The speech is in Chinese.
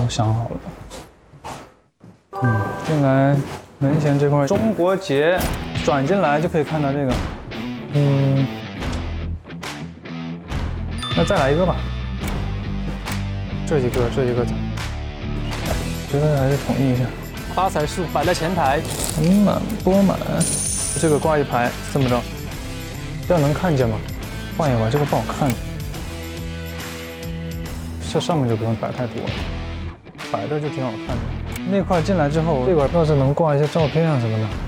都想好了。进来门前这块中国结，转进来就可以看到这个。那再来一个吧。这几个，觉得还是统一一下。发财树摆在前台，盆满钵满。这个挂一排，这么着，这样能看见吗？换一个吧，这个不好看。这上面就不用摆太多了，摆这就挺好看的。那块进来之后，这块倒是能挂一些照片啊什么的。